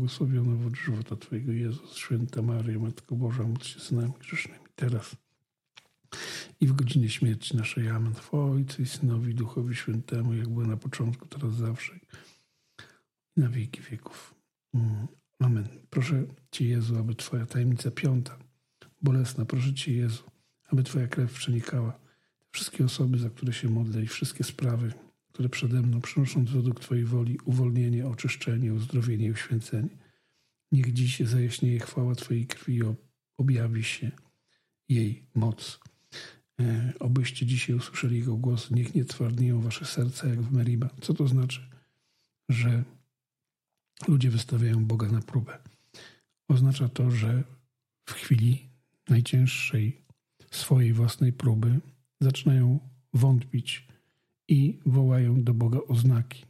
błogosławiona owoc żywota Twojego, Jezus. Święta Maryjo, Matko Boża, módl się za nami grzesznymi teraz i w godzinie śmierci naszej. Amen. Chwała Ojcu i Synowi, i Duchowi Świętemu, jak było na początku, teraz zawsze i na wieki wieków. Amen. Proszę Cię, Jezu, aby Twoja tajemnica piąta, bolesna, proszę Cię, Jezu, aby Twoja krew przenikała wszystkie osoby, za które się modlę i wszystkie sprawy, które przede mną, przynosząc według Twojej woli uwolnienie, oczyszczenie, uzdrowienie i uświęcenie. Niech dziś zajaśnieje chwała Twojej krwi i objawi się jej moc. Obyście dzisiaj usłyszeli Jego głos. Niech nie twardnieją Wasze serca jak w Meriba. Co to znaczy? Że ludzie wystawiają Boga na próbę. Oznacza to, że w chwili najcięższej swojej własnej próby zaczynają wątpić i wołają do Boga o znaki.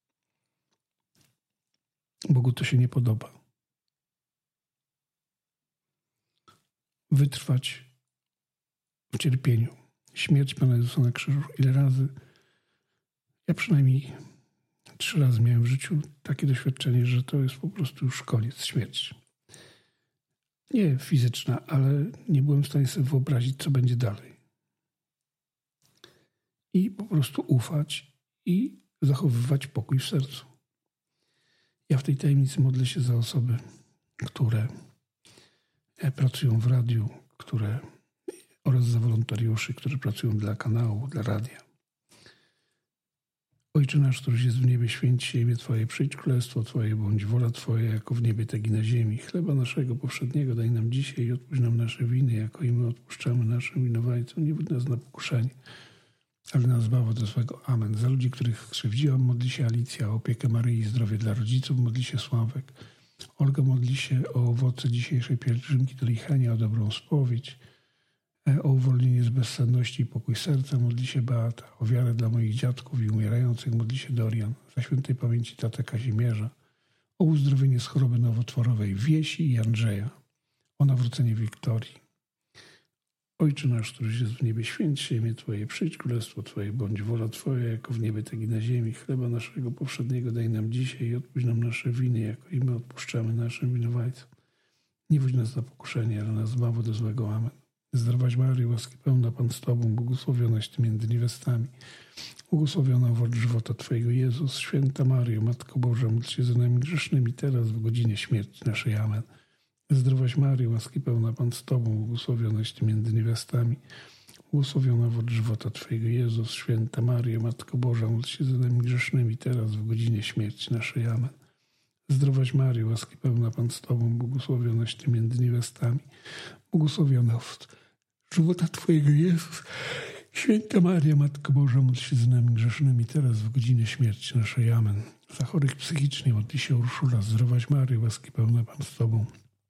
Bogu to się nie podoba. Wytrwać w cierpieniu. Śmierć Pana Jezusa na krzyżu. Ile razy? Ja przynajmniej 3 razy miałem w życiu takie doświadczenie, że to jest po prostu już koniec, śmierć. Nie fizyczna, ale nie byłem w stanie sobie wyobrazić, co będzie dalej. I po prostu ufać i zachowywać pokój w sercu. Ja w tej tajemnicy modlę się za osoby, które pracują w radiu, oraz za wolontariuszy, którzy pracują dla kanału, dla radia. Ojcze nasz, któryś jest w niebie, święć się imię Twoje, przyjdź królestwo Twoje, bądź wola Twoja, jako w niebie, tak i na ziemi. Chleba naszego powszedniego daj nam dzisiaj i odpuść nam nasze winy, jako i my odpuszczamy naszym winowajcom. Nie wódź nas na pokuszenie, ale nas zbaw od złego. Amen. Za ludzi, których krzywdziłam, modli się Alicja, o opiekę Maryi i zdrowie dla rodziców, modli się Sławek. Olga modli się o owoce dzisiejszej pielgrzymki do Lichenia, o dobrą spowiedź, o uwolnienie z bezsenności i pokój serca, modli się Beata, o wiarę dla moich dziadków i umierających, modli się Dorian, za świętej pamięci tatę Kazimierza, o uzdrowienie z choroby nowotworowej Wiesi i Andrzeja, o nawrócenie Wiktorii. Ojcze nasz, któryś jest w niebie, święć się imię Twoje, przyjdź królestwo Twoje, bądź wola Twoja, jako w niebie, tak i na ziemi. Chleba naszego powszedniego daj nam dzisiaj i odpuść nam nasze winy, jako i my odpuszczamy naszym winowajcom. Nie wódź nas na pokuszenie, ale nas zbaw od złego. Amen. Zdrowaś Maryjo, łaski pełna, Pan z Tobą, błogosławionaś Ty między niewiastami. Błogosławiona owoc żywota Twojego, Jezus. Święta Maryjo, Matko Boża, módl się za nami grzesznymi, teraz w godzinie śmierci naszej. Amen. Zdrowaś Maryjo, łaski pełna, Pan z Tobą, błogosławionaś Ty między niewiastami. Błogosławiona owoc żywota Twojego, Jezus. Święta Maryjo, Matko Boża, módl się za nami grzesznymi, teraz w godzinie śmierci naszej. Amen. Zdrowaś Maryjo, łaski pełna, Pan z Tobą, błogosławionaś Ty między niewiastami. Błogosławiona owoc żywota Twojego, Jezus. Święta Maryjo, Matko Boża, módl się za nami grzesznymi, teraz w godzinę śmierci naszej. Amen. Za chorych psychicznie modli się Urszula. Zdrowaś Maryjo, łaski pełna, Pan z Tobą.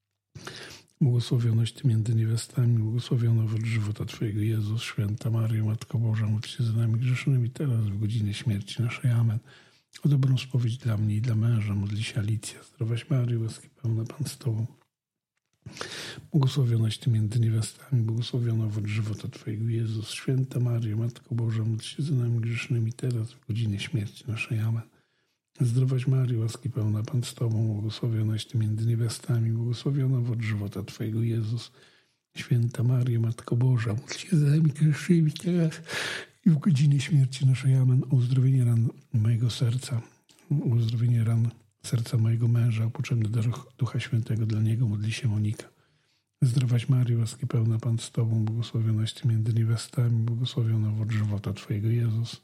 Błogosławionaś Ty między niewiastami, błogosławiona owoc żywota Twojego, Jezus. Święta Maryjo, Matko Boża, módl się za nami grzesznymi, teraz w godzinie śmierci naszej. Amen. O dobrą spowiedź dla mnie i dla męża modli się Alicja. Zdrowaś Maryjo, łaski pełna, Pan z Tobą. Błogosławionaś Ty między niewiastami, błogosławiona owoc żywota Twojego, Jezus. Święta Maryjo, Matko Boża, módl się za nami grzesznymi, teraz w godzinie śmierci naszej. Amen. Zdrowaś Maryjo, łaski pełna, Pan z Tobą, błogosławionaś Ty między niewiastami, błogosławiona owoc żywota Twojego, Jezus. Święta Maryjo, Matko Boża, módl się za nami grzesznymi, teraz i w godzinie śmierci naszej. Amen. O uzdrowienie ran mojego serca, o uzdrowienie ran serca mojego męża, o potrzebny dar Ducha Świętego dla niego, modli się Monika. Zdrowaś Maryjo, łaski pełna, Pan z Tobą, błogosławionaś Ty między niewiastami, błogosławiona owoc żywota Twojego, Jezus.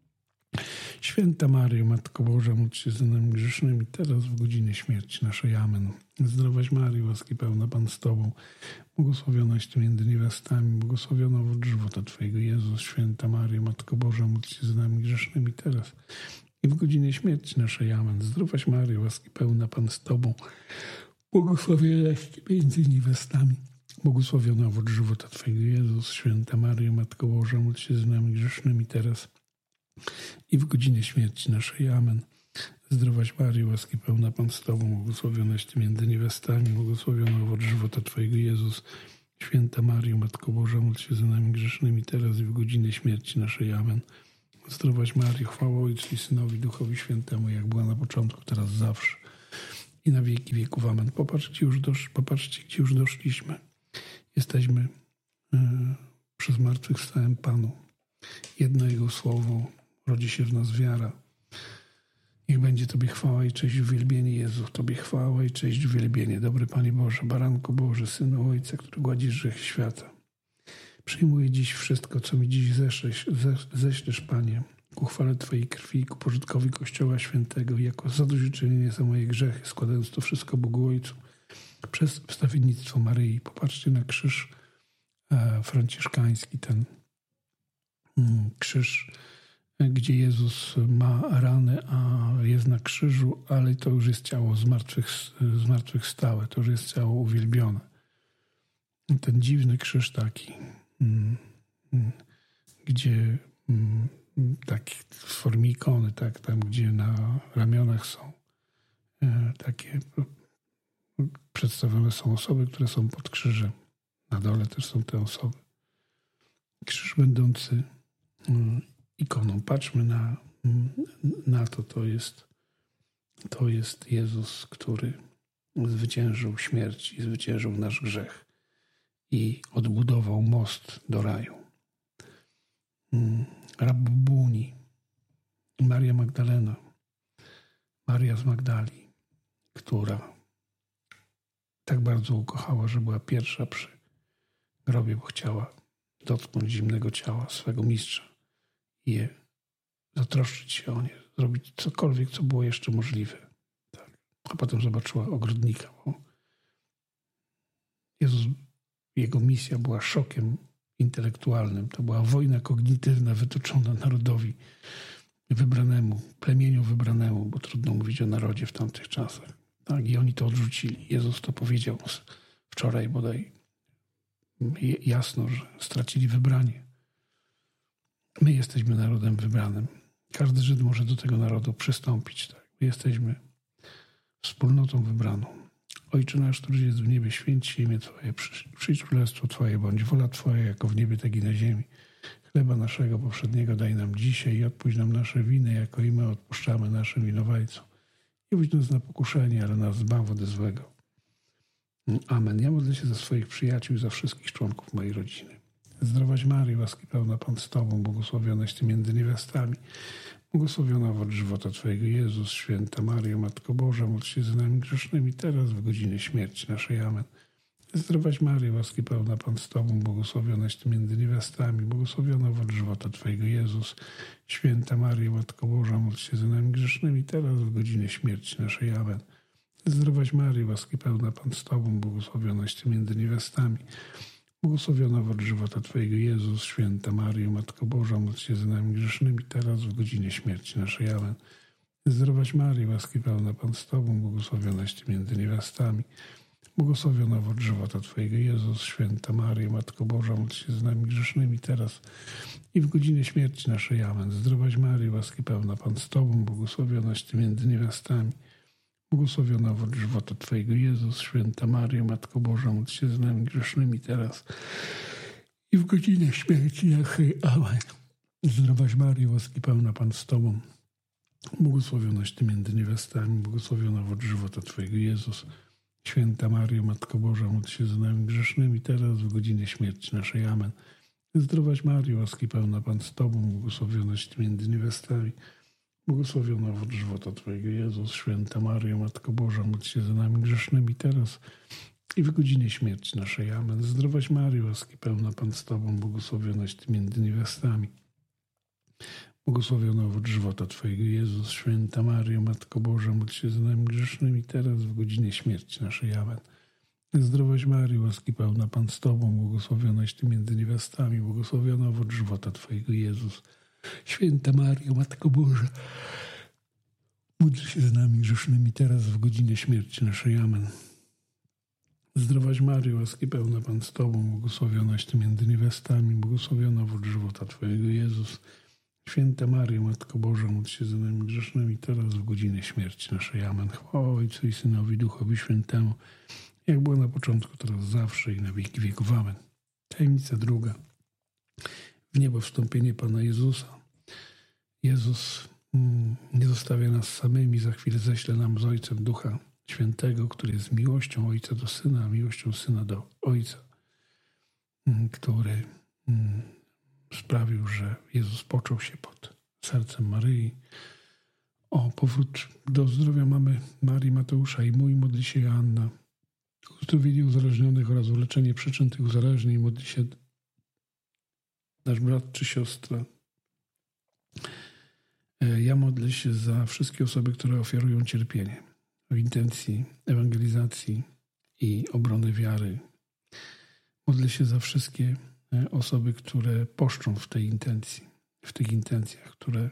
Święta Maryjo, Matko Boża, módl się za nami grzesznymi, teraz w godzinie śmierci naszej. Amen. Zdrowaś Maryjo, łaski pełna, Pan z Tobą, błogosławionaś Ty między niewiastami, błogosławiona owoc żywota Twojego, Jezus. Święta Maryjo, Matko Boża, módl się za nami grzesznymi, teraz i w godzinie śmierci naszej. Amen. Zdrowaś Maryjo, łaski pełna, Pan z Tobą, błogosławionaś Ty między niewiastami, błogosławiona owoc żywota Twojego, Jezus. Święta Maryjo, Matko Boża, módl się za nami grzesznymi, teraz i w godzinie śmierci naszej. Amen. Zdrowaś Maryjo, łaski pełna, Pan z Tobą, błogosławionaś Ty między niewiastami, błogosławiona owoc żywota Twojego, Jezus. Święta Maryjo, Matko Boża, módl się za nami grzesznymi, teraz i w godzinie śmierci naszej. Amen. Zdrowaś Maryjo, chwała Ojcu i Synowi, Duchowi Świętemu, jak była na początku, teraz zawsze i na wieki wieków. Amen. Popatrzcie, gdzie już doszliśmy. Jesteśmy przez zmartwychwstałym Panu. Jedno Jego słowo, rodzi się w nas wiara. Niech będzie Tobie chwała i cześć, uwielbienie, Jezu. Tobie chwała i cześć, uwielbienie. Dobry Panie Boże, Baranku Boże, Synu Ojca, który gładzisz grzech świata. Przyjmuję dziś wszystko, co mi dziś ześlesz, Panie, ku chwale Twojej krwi, ku pożytkowi Kościoła Świętego, jako zadośćuczynienie za moje grzechy, składając to wszystko Bogu Ojcu przez wstawiennictwo Maryi. Popatrzcie na krzyż franciszkański, ten krzyż, gdzie Jezus ma ranę, a jest na krzyżu, ale to już jest ciało zmartwychwstałe, to już jest ciało uwielbione. Ten dziwny krzyż taki, gdzie taki w formie ikony, tak, tam gdzie na ramionach są takie przedstawione są osoby, które są pod krzyżem. Na dole też są te osoby. Krzyż będący ikoną. Patrzmy na to. To jest Jezus, który zwyciężył śmierć i zwyciężył nasz grzech i odbudował most do raju. Rabbuni, Maria Magdalena, Maria z Magdali, która tak bardzo ukochała, że była pierwsza przy grobie, bo chciała dotknąć zimnego ciała swego mistrza i zatroszczyć się o nie, zrobić cokolwiek, co było jeszcze możliwe. Tak. A potem zobaczyła ogrodnika, bo Jezus, jego misja była szokiem intelektualnym. To była wojna kognitywna wytoczona narodowi wybranemu, plemieniu wybranemu, bo trudno mówić o narodzie w tamtych czasach. Tak, i oni to odrzucili. Jezus to powiedział wczoraj bodaj jasno, że stracili wybranie. My jesteśmy narodem wybranym. Każdy Żyd może do tego narodu przystąpić. Tak? My jesteśmy wspólnotą wybraną. Ojcze nasz, który jest w niebie, święć się imię Twoje, przyjdź królestwo Twoje, bądź wola Twoja, jako w niebie, tak i na ziemi. Chleba naszego powszedniego daj nam dzisiaj i odpuść nam nasze winy, jako i my odpuszczamy naszym winowajcom. Nie wódź nas na pokuszenie, ale nas zbaw ode złego. Amen. Ja modlę się za swoich przyjaciół i za wszystkich członków mojej rodziny. Zdrowaś Maryjo, łaski pełna Pan z Tobą, błogosławionaś Ty między niewiastami. Błogosławiona owoc żywota Twojego, Jezus. Święta Maryjo, Matko Boża, módl się za nami grzesznymi, teraz w godzinie śmierci naszej. Amen. Zdrowaś Maryjo, łaski pełna Pan z Tobą, błogosławionaś Ty między niewiastami, błogosławiona owoc żywota Twojego, Jezus. Święta Maryjo, Matko Boża, módl się za nami grzesznymi, teraz w godzinie śmierci naszej. Amen. Zdrowaś Maryjo, łaski pełna Pan z Tobą, błogosławionaś Ty między niewiastami, błogosławiona owoc żywota Twojego, Jezus. Święta Maryjo, Matko Boża, módl się za nami grzesznymi, teraz w godzinie śmierci naszej. Amen. Zdrowaś Maryjo, łaski pełna Pan z Tobą, błogosławionaś Ty między niewiastami, błogosławiona owoc żywota Twojego, Jezus. Święta Maryjo, Matko Boża, módl się z nami grzesznymi, teraz i w godzinie śmierci naszej. Amen. Zdrowaś Maryjo, łaski pełna Pan z Tobą, błogosławionaś Ty między niewiastami, błogosławiona owoc żywota Twojego, Jezus. Święta Maryjo, Matko Boża, módl się z nami grzesznymi, teraz i w godzinę śmierci naszej. Amen. Zdrowaś Maryjo, łaski pełna Pan z Tobą, błogosławionaś Ty między niewiastami, błogosławiona owoc żywota Twojego, Jezus. Święta Maryjo, Matko Boża, módl się za nami grzesznymi, teraz w godzinie śmierci naszej. Amen. Zdrowaś Maryjo, łaski pełna Pan z Tobą, błogosławionaś Ty między niewiastami, błogosławiona owoc żywota Twojego, Jezus. Święta Maryjo, Matko Boża, módl się za nami grzesznymi, teraz i w godzinie śmierci naszej. Amen. Zdrowaś Maryjo, łaski pełna Pan z Tobą, błogosławionaś Ty między niewiastami, błogosławiona owoc żywota Twojego, Jezus. Święta Maryjo, Matko Boża, módl się za nami grzesznymi, teraz w godzinie śmierci naszej. Amen. Zdrowaś Maryjo, łaski pełna Pan z Tobą, błogosławionaś Ty między niewiastami, błogosławiona owoc żywota Twojego, Jezus. Święta Maryjo, Matko Boża, módl się za nami grzesznymi, teraz w godzinie śmierci naszej. Amen. Zdrowaś Maryjo, łaski pełna Pan z Tobą, błogosławionaś Ty między niewiastami, błogosławiona owoc żywota Twojego, Jezus. Święta Maryjo, Matko Boża, módl się za nami grzesznymi, teraz w godzinie śmierci naszej. Amen. Chwała Ojcu i Synowi, Duchowi Świętemu, jak było na początku, teraz zawsze i na wieki wieków. Amen. Tajemnica druga. W niebo wstąpienie Pana Jezusa. Jezus nie zostawia nas samymi, za chwilę ześle nam z Ojcem Ducha Świętego, który jest miłością Ojca do Syna, a miłością Syna do Ojca, który sprawił, że Jezus począł się pod sercem Maryi. O powrót do zdrowia mamy Marii, Mateusza i mój, modli się Joanna. Uzdrowienie uzależnionych oraz uleczenie przyczyn tych uzależnień, modli się nasz brat czy siostra. Ja modlę się za wszystkie osoby, które ofiarują cierpienie w intencji ewangelizacji i obrony wiary. Modlę się za wszystkie osoby, które poszczą w tej intencji, w tych intencjach, które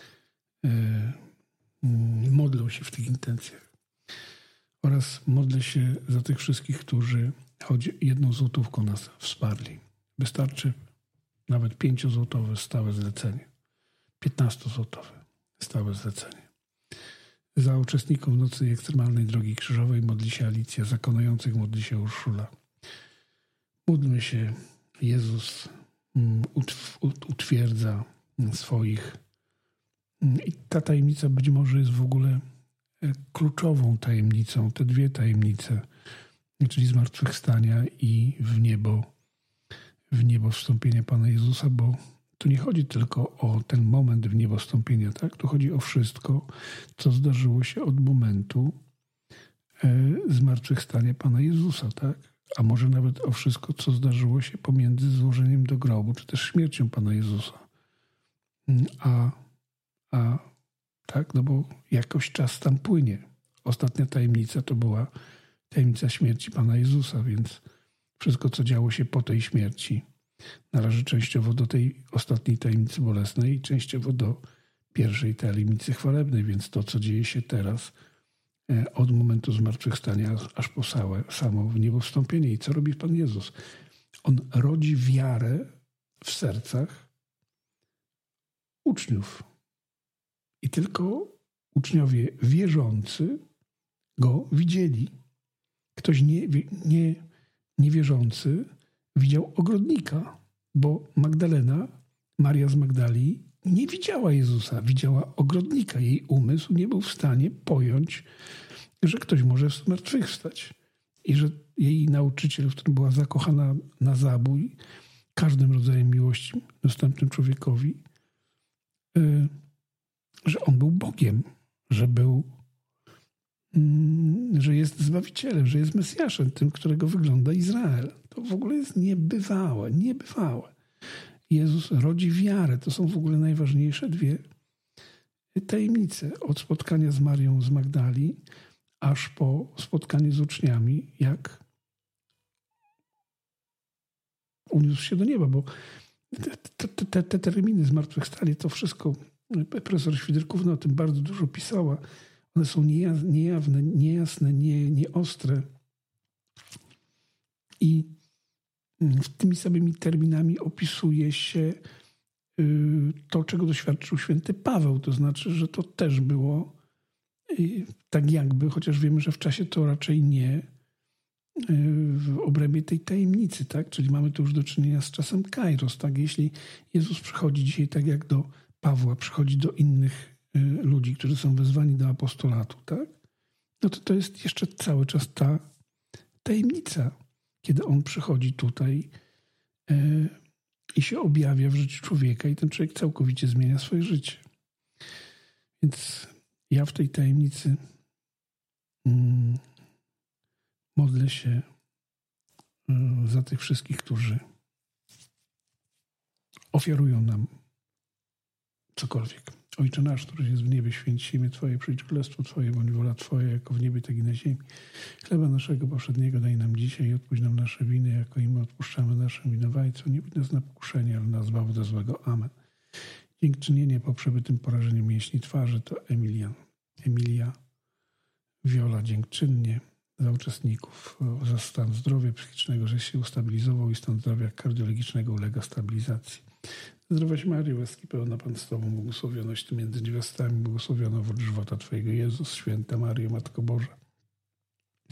modlą się w tych intencjach. Oraz modlę się za tych wszystkich, którzy choć 1 złotówką nas wsparli. Wystarczy nawet 5-złotowe stałe zlecenie, 15-złotowe stałe zlecenie. Za uczestników Nocy Ekstremalnej Drogi Krzyżowej modli się Alicja, za konujących modli się Urszula. Módlmy się, Jezus utwierdza swoich. I ta tajemnica być może jest w ogóle kluczową tajemnicą, te dwie tajemnice, czyli zmartwychwstania i w niebo wstąpienia Pana Jezusa, bo tu nie chodzi tylko o ten moment w niebo wstąpienia, tak? Tu chodzi o wszystko, co zdarzyło się od momentu zmartwychwstania Pana Jezusa, tak? A może nawet o wszystko, co zdarzyło się pomiędzy złożeniem do grobu, czy też śmiercią Pana Jezusa. Tak, no bo jakoś czas tam płynie. Ostatnia tajemnica to była tajemnica śmierci Pana Jezusa, więc wszystko, co działo się po tej śmierci, należy częściowo do tej ostatniej tajemnicy bolesnej i częściowo do pierwszej tajemnicy chwalebnej, więc to, co dzieje się teraz od momentu zmartwychwstania aż po samo w niebo wstąpienie. I co robi Pan Jezus? On rodzi wiarę w sercach uczniów. I tylko uczniowie wierzący go widzieli. Ktoś niewierzący widział ogrodnika, bo Magdalena, Maria z Magdali, nie widziała Jezusa, widziała ogrodnika. Jej umysł nie był w stanie pojąć, że ktoś może zmartwychwstać i że jej nauczyciel, w którym była zakochana na zabój, każdym rodzajem miłości dostępnym człowiekowi, że on był Bogiem, że jest Zbawicielem, że jest Mesjaszem, tym, którego wygląda Izrael. To w ogóle jest niebywałe. Jezus rodzi wiarę. To są w ogóle najważniejsze dwie tajemnice. Od spotkania z Marią z Magdali, aż po spotkanie z uczniami, jak uniósł się do nieba, bo te terminy zmartwychwstanie, to wszystko profesor Świderkówna o tym bardzo dużo pisała. One są niejawne, niejasne, nieostre. I tymi samymi terminami opisuje się to, czego doświadczył święty Paweł. To znaczy, że to też było tak jakby, chociaż wiemy, że w czasie to raczej nie w obrębie tej tajemnicy, tak? Czyli mamy tu już do czynienia z czasem kairos, tak? Jeśli Jezus przychodzi dzisiaj tak jak do Pawła, przychodzi do innych ludzi, którzy są wezwani do apostolatu, tak? No to jest jeszcze cały czas ta tajemnica, kiedy on przychodzi tutaj i się objawia w życiu człowieka i ten człowiek całkowicie zmienia swoje życie. Więc ja w tej tajemnicy modlę się za tych wszystkich, którzy ofiarują nam cokolwiek. Ojcze nasz, któryś jest w niebie, święć się imię Twoje, przyjdź królestwo Twoje, bądź wola Twoja, jako w niebie, tak i na ziemi. Chleba naszego powszedniego daj nam dzisiaj i odpuść nam nasze winy, jako i my odpuszczamy naszym winowajcom. Nie budź nas na pokuszenie, ale nas zbaw od złego. Amen. Dziękczynienie po przebytym porażeniu mięśni twarzy to Emilia, Wiola dziękczynnie za uczestników, za stan zdrowia psychicznego, że się ustabilizował i stan zdrowia kardiologicznego ulega stabilizacji. Zdrowaś Maryjo, łaski pełna Pan z Tobą, błogosławionaś Ty między niewiastami, błogosławiona owoc żywota Twojego Jezus, święta Maryjo, Matko Boża.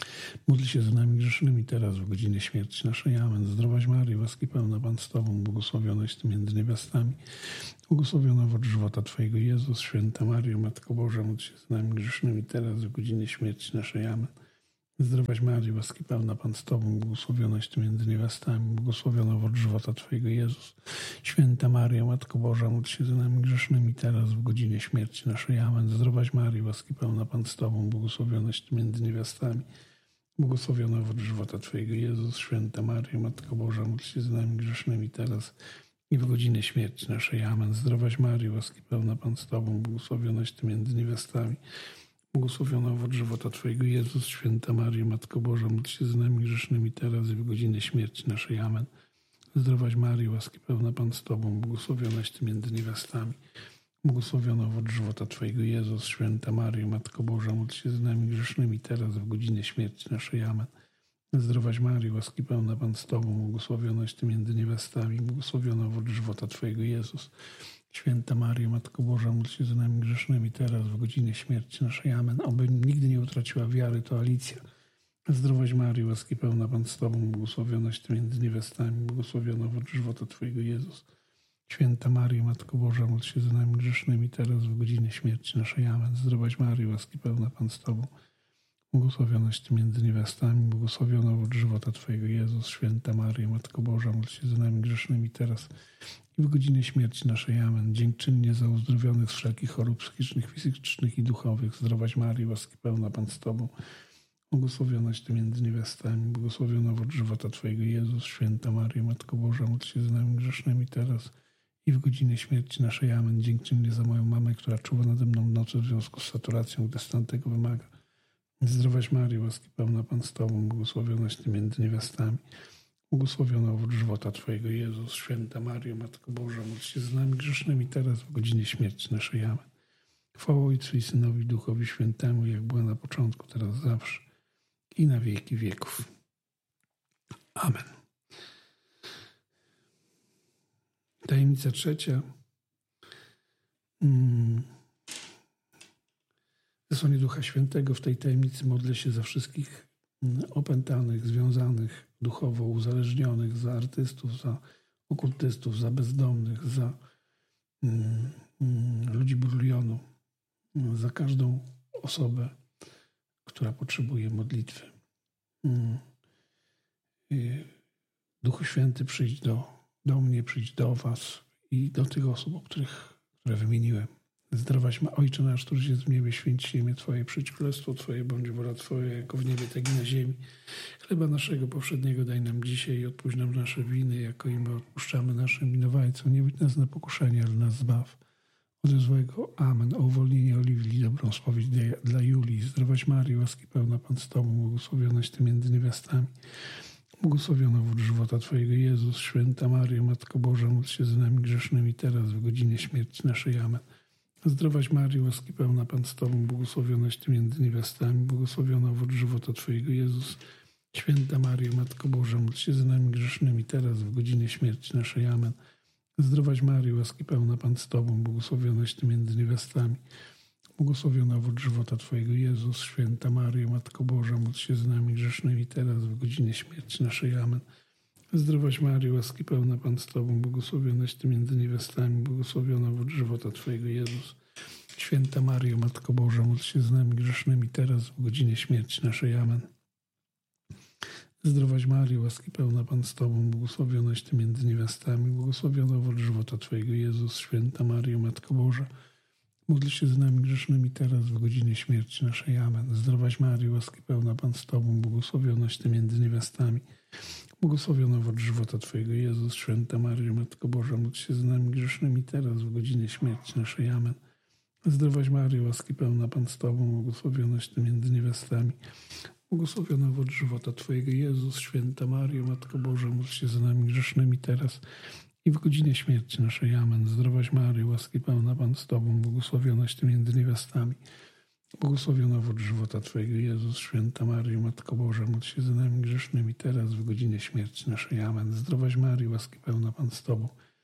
Módl się za nami grzesznymi teraz, w godzinie śmierci naszej. Amen. Zdrowaś Maryjo, łaski pełna Pan z Tobą, błogosławionaś Ty między niewiastami. Błogosławiona owoc żywota Twojego, Jezus. Święta Maryjo, Matko Boża, módl się za nami grzesznymi teraz, w godzinie śmierci naszej. Amen. Zdrowaś Maryjo, łaski pełna Pan z Tobą, błogosławionaś Ty między niewiastami, błogosławiona owoc żywota Twojego, Jezus. Święta Maryjo, Matko Boża, módl się za nami grzesznymi teraz, w godzinie śmierci naszej. Amen. Zdrowaś Maryjo, łaski pełna Pan z Tobą, błogosławionaś Ty między niewiastami, błogosławiona owoc żywota Twojego, Jezus. Święta Maryjo, Matko Boża, módl się za nami grzesznymi teraz i w godzinę śmierci naszej. Amen. Zdrowaś Maryjo, łaski pełna Pan z Tobą, błogosławionaś Ty między niewiastami, błogosławiona owoc żywota Twojego, Jezus. Święta Maryjo, Matko Boża, módl się za nami grzesznymi teraz i w godzinę śmierci naszej. Amen. Zdrowaś Maryjo, łaski pełna Pan z Tobą, błogosławionaś Ty między niewiastami, błogosławiona owoc żywota Twojego, Jezus. Święta Maryjo, Matko Boża, módl się za nami grzesznymi teraz w godzinie śmierci naszej. Amen. Zdrowaś Maryjo, łaski pełna Pan z Tobą, błogosławionaś Ty między niewiastami, błogosławiona owoc żywota Twojego, Jezus. Święta Maryjo, Matko Boża, módl się za nami grzesznymi teraz w godzinie śmierci naszej. Amen. Oby nigdy nie utraciła wiary, to Alicja. Zdrowaś Maryjo, łaski pełna Pan z Tobą, błogosławionaś Ty między niewiastami, błogosławiona owoc żywota Twojego, Jezus. Święta Maryjo, Matko Boża, módl się za nami grzesznymi teraz w godzinie śmierci naszej. Amen. Zdrowaś Maryjo, łaski pełna Pan z Tobą, błogosławionaś Ty między niewiastami, błogosławiona owoc żywota Twojego, Jezus. Święta Maryjo, Matko Boża, módl się za nami grzesznymi teraz i w godzinie śmierci naszej. Amen. Dziękczynnie za uzdrowionych z wszelkich chorób psychicznych, fizycznych i duchowych. Zdrowaś Maryjo, łaski pełna Pan z Tobą, błogosławionaś Ty między niewiastami, błogosławiona owoc żywota Twojego, Jezus. Święta Maryjo, Matko Boża, módl się za nami grzesznymi teraz i w godzinę śmierci naszej. Amen. Dziękczynnie za moją mamę, która czuwa nade mną w nocy w związku z saturacją, gdy stan tego wymaga. Zdrowaś Maryjo, łaski pełna Pan z Tobą, błogosławionaś Ty między niewiastami, błogosławiona owoc żywota Twojego, Jezus. Święta Maryjo, Matko Boża, módl się za nami grzesznymi teraz w godzinie śmierci naszej. Amen. Chwała Ojcu i Synowi, Duchowi Świętemu, jak była na początku, teraz zawsze i na wieki wieków. Amen. Tajemnica trzecia. Zesłanie Ducha Świętego. W tej tajemnicy modlę się za wszystkich opętanych, związanych duchowo, uzależnionych, za artystów, za okultystów, za bezdomnych, za ludzi bulionu, za każdą osobę, która potrzebuje modlitwy. Duchu Święty, przyjdź do mnie, przyjdź do Was i do tych osób, które wymieniłem. Zdrowaś Ojcze nasz, któryś jest w niebie, święć się imię Twoje, przyjdź królestwo Twoje, bądź wola Twoja, jako w niebie, tak i na ziemi. Chleba naszego powszedniego daj nam dzisiaj i odpuść nam nasze winy, jako i my odpuszczamy naszym winowajcom. Nie wódź nas na pokuszenie, ale nas zbaw od złego. Amen. O uwolnienie Oliwii, dobrą spowiedź dla Julii. Zdrowaś Maryjo, łaski pełna Pan z Tobą, błogosławionaś Ty między niewiastami, błogosławiona owoc żywota Twojego, Jezus. Święta Maryjo, Matko Boża, módl się za nami grzesznymi teraz w godzinie śmierci naszej. Amen. Zdrowaś Maryjo, łaski pełna Pan z Tobą, błogosławionaś Ty między niewiastami, błogosławiona owoc żywota Twojego, Jezus. Święta Maryjo, Matko Boża, módl się za nami grzesznymi teraz w godzinie śmierci naszej. Amen. Zdrowaś Maryjo, łaski pełna Pan z Tobą, błogosławionaś Ty między niewiastami, błogosławiona owoc żywota Twojego, Jezus. Święta Maryjo, Matko Boża, módl się za nami grzesznymi teraz w godzinie śmierci naszej. Amen. Zdrowaś Maryjo, łaski pełna Pan z Tobą, błogosławionaś Ty między niewiastami, błogosławiona owoc żywota Twojego, Jezus. Święta Maryjo, Matko Boża, módl się z nami grzesznymi teraz w godzinie śmierci naszej. Amen. Zdrowaś Maryjo, łaski pełna Pan z Tobą, błogosławionaś Ty między niewiastami, błogosławiona owoc żywota Twojego, Jezus. Święta Maryjo, Matko Boża, módl się z nami grzesznymi teraz w godzinie śmierci naszej. Amen. Zdrowaś Maryjo, łaski pełna Pan z Tobą, błogosławionaś Ty między niewiastami, błogosławiona owoc żywota Twojego, Jezus. Święta Maryjo, Matko Boża, módl się z nami grzesznymi teraz w godzinie śmierci naszej. Amen. Zdrowaś Maryjo, łaski pełna Pan z Tobą, błogosławionaś Ty między niewiastami, błogosławiona owoc żywota Twojego, Jezus. Święta Maryjo, Matko Boża, módl się za nami grzesznymi teraz i w godzinie śmierci naszej. Amen. Zdrowaś Maryjo, łaski pełna Pan z Tobą, błogosławionaś Ty między niewiastami, błogosławiona owoc żywota Twojego, Jezus. Święta Maryjo, Matko Boża, módl się za nami grzesznymi teraz w godzinie śmierci naszej. Amen. Zdrowaś Maryjo, łaski pełna Pan z Tobą,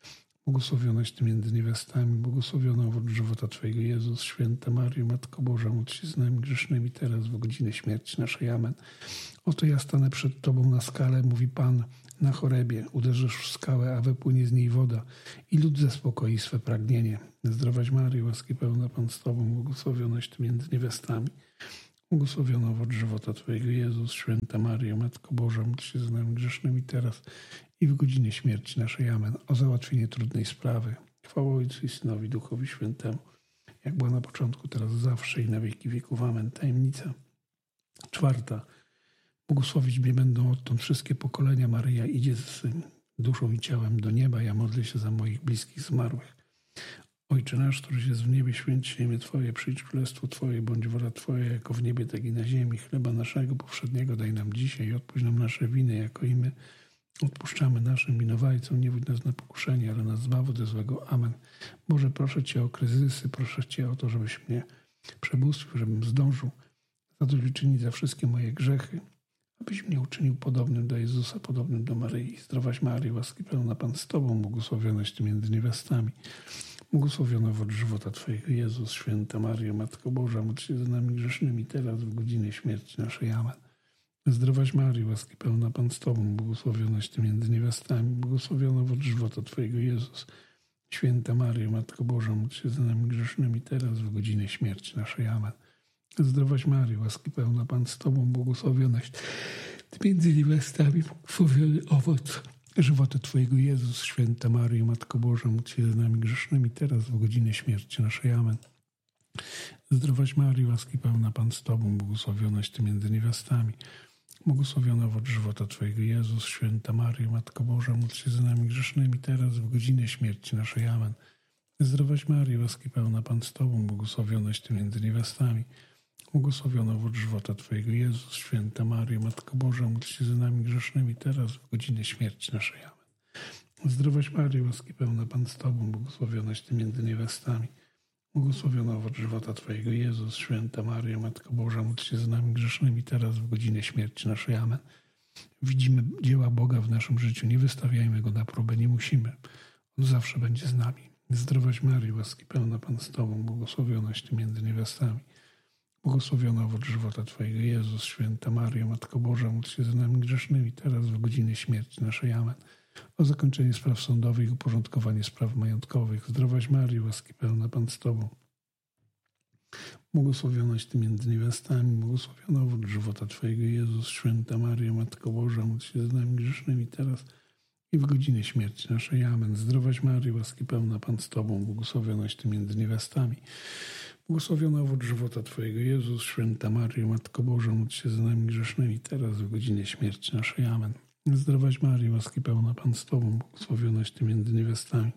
Błogosławionaś Ty między niewiastami, błogosławiony owoc żywota Twojego, Jezus. Święta Maryjo, Matko Boża, módl się z nami grzesznymi teraz w godzinę śmierci naszej. Amen. Oto ja stanę przed Tobą na skale, mówi Pan, na Chorebie. Uderzysz w skałę, a wypłynie z niej woda i lud zaspokoi swe pragnienie. Zdrowaś Maryjo, łaski pełna Pan z Tobą, błogosławionaś Ty między niewiastami. Błogosławiony owoc żywota Twojego, Jezus. Święta Maryjo, Matko Boża, módl się z nami grzesznymi teraz i w godzinę śmierci naszej. Amen. O załatwienie trudnej sprawy. Chwała Ojcu i Synowi, Duchowi Świętemu, jak była na początku, teraz zawsze i na wieki wieków. Amen. Tajemnica 4. Błogosławić mnie będą odtąd wszystkie pokolenia. Maryja idzie z duszą i ciałem do nieba. Ja modlę się za moich bliskich zmarłych. Ojcze nasz, któryś jest w niebie, święć się imię Twoje, przyjdź królestwo Twoje, bądź wola Twoja, jako w niebie, tak i na ziemi. Chleba naszego powszedniego daj nam dzisiaj i odpuść nam nasze winy, jako i my odpuszczamy naszym winowajcom. Nie wódź nas na pokuszenie, ale nas zbaw ode złego. Amen. Boże, proszę Cię o kryzysy, proszę Cię o to, żebyś mnie przebóstwił, żebym zdążył zadośćuczynić za wszystkie moje grzechy, abyś mnie uczynił podobnym do Jezusa, podobnym do Maryi. Zdrowaś Maryjo, łaski pełna Pan z Tobą, błogosławionaś Ty między niewiastami. Błogosławiony owoc żywota Twojego, Jezus. Święta Maryjo, Matko Boża, módl się za nami grzesznymi teraz w godzinie śmierci naszej. Amen. Zdrowaś Maryjo, łaski pełna Pan z Tobą, błogosławionaś Ty między niewiastami. Błogosławiony owoc żywota Twojego, Jezus. Święta Maryjo, Matko Boża, módl się za nami grzesznymi teraz w godzinie śmierci naszej. Amen. Zdrowaś Maryjo, łaski pełna Pan z Tobą, błogosławionaś Ty między niewiastami, błogosławiony owoc żywota Twojego, Jezus. Święta Maryjo, Matko Boża, módl się za nami grzesznymi teraz w godzinę śmierci naszej. Amen. Zdrowaś Maryjo, łaski pełna Pan z Tobą, błogosławionaś Ty między niewiastami. Błogosławiony owoc żywota Twojego, Jezus. Święta Maryjo, Matko Boża, módl się za nami grzesznymi teraz w godzinę śmierci naszej. Amen. Zdrowaś Maryjo, łaski pełna Pan z Tobą, błogosławionaś Ty między niewiastami. Błogosławiony owoc żywota Twojego, Jezus. Święta Maryjo, Matko Boża, módl się za nami grzesznymi teraz w godzinę śmierci naszej. Amen. Zdrowaś Maryjo, łaski pełna Pan z Tobą, błogosławionaś Ty między niewiastami. Błogosławiony owoc żywota Twojego, Jezus. Święta Maryjo, Matko Boża, módl się za nami grzesznymi teraz w godzinę śmierci naszej. Amen. Widzimy dzieła Boga w naszym życiu. Nie wystawiajmy Go na próbę, nie musimy. On zawsze będzie z nami. Zdrowaś Maryjo, łaski pełna Pan z Tobą, błogosławionaś Ty między niewiastami. Błogosławiony owoc żywota Twojego, Jezus. Święta Maryjo, Matko Boża, módl się za nami grzesznymi teraz w godzinę śmierci naszej. Amen. O zakończenie spraw sądowych i uporządkowanie spraw majątkowych. Zdrowaś Maryjo, łaski pełna Pan z Tobą. Błogosławionaś Ty między niewiastami, błogosławiony owoc żywota Twojego, Jezus. Święta Maryjo, Matko Boża, módl się z nami grzesznymi teraz i w godzinę śmierci naszej. Amen. Zdrowaś Maryjo, łaski pełna Pan z Tobą, błogosławionaś Ty między niewiastami. Błogosławiony owoc żywota Twojego, Jezus. Święta Maryjo, Matko Boża, módl się za nami grzesznymi teraz w godzinę śmierci naszej. Amen. Zdrowaś Maryjo, łaski pełna Pan z Tobą, błogosławionaś Ty między niewiastami.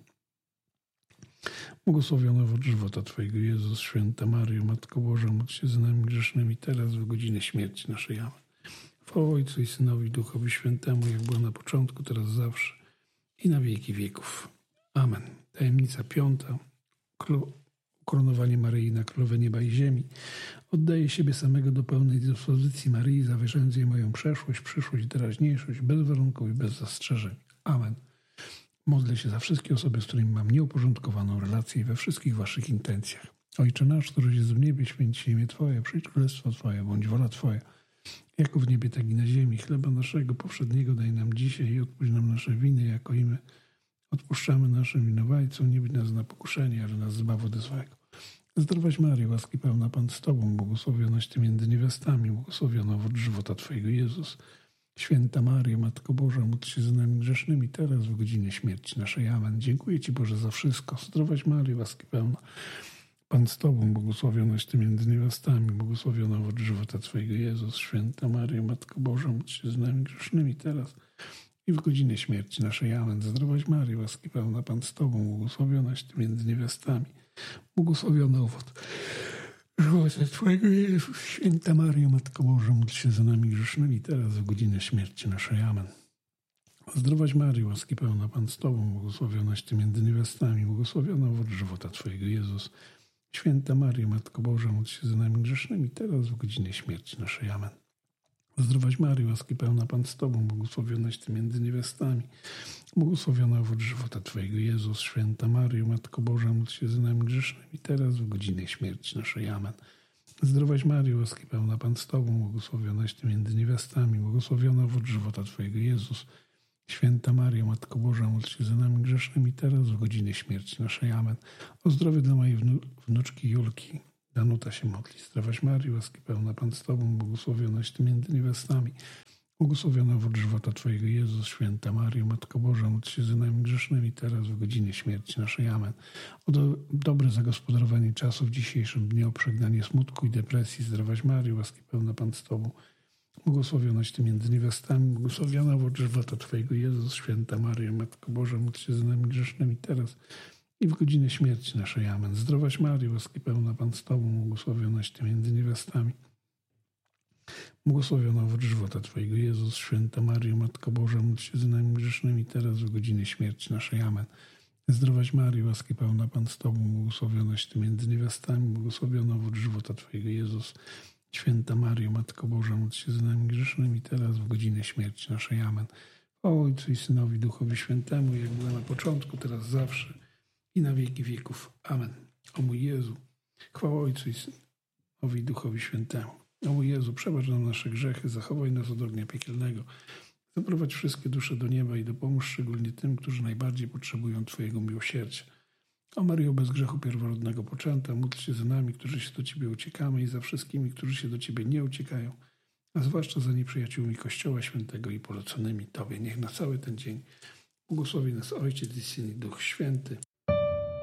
Błogosławiony owoc żywota Twojego, Jezus. Święta Maryjo, Matko Boża, módl się za nami grzesznymi teraz w godzinę śmierci naszej. Amen. Chwała Ojcu i Synowi, Duchowi Świętemu, jak była na początku, teraz zawsze i na wieki wieków. Amen. Tajemnica 5. Ukoronowanie Maryi na Królowę Nieba i Ziemi. Oddaję siebie samego do pełnej dyspozycji Maryi, zawierzając jej moją przeszłość, przyszłość i teraźniejszość, bez warunków i bez zastrzeżeń. Amen. Modlę się za wszystkie osoby, z którymi mam nieuporządkowaną relację i we wszystkich Waszych intencjach. Ojcze nasz, któryś jest w niebie, święć się imię Twoje, przyjdź królestwo Twoje, bądź wola Twoja, jako w niebie, tak i na ziemi. Chleba naszego powszedniego daj nam dzisiaj i odpuść nam nasze winy, jako i my odpuszczamy naszym winowajcom. Nie wódź nas na pokuszenie, ale nas zbaw ode złego. Zdrowaś Maryjo, łaski pełna Pan z Tobą, błogosławionaś Ty między niewiastami, błogosławiony owoc żywota Twojego, Jezus. Święta Maryjo, Matko Boża, módl się za nami grzesznymi teraz w godzinie śmierci naszej. Amen. Dziękuję Ci, Boże, za wszystko. Zdrowaś Maryjo, łaski pełna Pan z Tobą, błogosławionaś Ty między niewiastami, błogosławiony owoc żywota Twojego, Jezus. Święta Maryjo, Matko Boża, módl się za nami grzesznymi teraz i w godzinę śmierci naszej. Amen. Zdrowaś Maryjo, łaski pełna Pan z Tobą, błogosławionaś Ty między niewiastami, błogosławiony owoc żywota Twojego, Jezus. Święta Maryjo, Matko Boża, módl się za nami grzesznymi teraz w godzinę śmierci naszej. Amen. Zdrowaś Maryjo, łaski pełna Pan z Tobą, błogosławionaś Ty między niewiastami, błogosławiony owoc żywota Twojego, Jezus. Święta Maryjo, Matko Boża, módl się za nami grzesznymi teraz w godzinę śmierci naszej. Amen. Zdrowaś Maryjo, łaski pełna Pan z Tobą, błogosławionaś Ty między niewiastami, błogosławiony owoc żywota Twojego, Jezus. Święta Maryjo, Matko Boża, módl się za nami grzesznymi, teraz w godzinę śmierci naszej. Amen. Zdrowaś Maryjo, łaski pełna Pan z Tobą, błogosławionaś Ty między niewiastami, błogosławiony owoc żywota Twojego, Jezus. Święta Maryjo, Matko Boża, módl się za nami grzesznymi, teraz w godzinę śmierci naszej. Amen. O zdrowie dla mojej wnuczki Julki. Danuta się modli. Zdrowaś Maryjo, łaski pełna Pan z Tobą, błogosławionaś Ty między niewiastami, błogosławiona owoc żywota Twojego, Jezus. Święta Maryjo, Matko Boża, módl się za nami grzesznymi, teraz w godzinie śmierci naszej. Amen. O dobre zagospodarowanie czasu w dzisiejszym dniu, o przegnanie smutku i depresji. Zdrowaś Maryjo, łaski pełna Pan z Tobą, błogosławionaś Ty między niewiastami, błogosławiona owoc żywota Twojego, Jezus. Święta Maryjo, Matko Boża, módl się za nami grzesznymi, teraz i w godzinę śmierci naszej. Amen. Zdrowaś Maryjo, łaski pełna Pan z Tobą, błogosławionaś Ty między niewiastami, błogosławiona owoc żywota Twojego, Jezus. Święta Maryjo, Matko Boża, módl się za nami grzesznymi, teraz w godzinę śmierci naszej. Amen. Zdrowaś Maryjo, łaski pełna Pan z Tobą, błogosławionaś Ty między niewiastami, błogosławiona owoc żywota Twojego, Jezus. Święta Maryjo, Matko Boża, módl się za nami grzesznymi, teraz w godzinę śmierci naszej. Amen. O Ojcu i Synowi, Duchowi Świętemu, jak było na początku, teraz zawsze i na wieki wieków. Amen. O mój Jezu, chwała Ojcu i Synowi, Duchowi Świętemu. O mój Jezu, przebacz nam nasze grzechy, zachowaj nas od ognia piekielnego, zaprowadź wszystkie dusze do nieba i dopomóż szczególnie tym, którzy najbardziej potrzebują Twojego miłosierdzia. O Maryjo, bez grzechu pierworodnego poczęta, módl się za nami, którzy się do Ciebie uciekamy, i za wszystkimi, którzy się do Ciebie nie uciekają, a zwłaszcza za nieprzyjaciółmi Kościoła Świętego i poleconymi Tobie. Niech na cały ten dzień błogosławi nas Ojciec i Syn i Duch Święty.